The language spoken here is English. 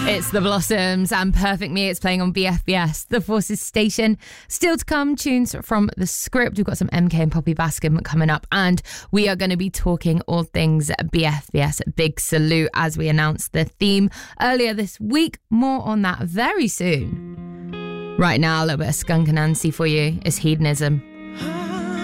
It's The Blossoms and Perfect Me. It's playing on BFBS, the Forces station. Still to come, tunes from The Script. We've got some MK and Poppy Bascom coming up, and we are going to be talking all things BFBS Big Salute as we announced the theme earlier this week. More on that very soon. Right now, a little bit of Skunk Anansi for you. It's Hedonism.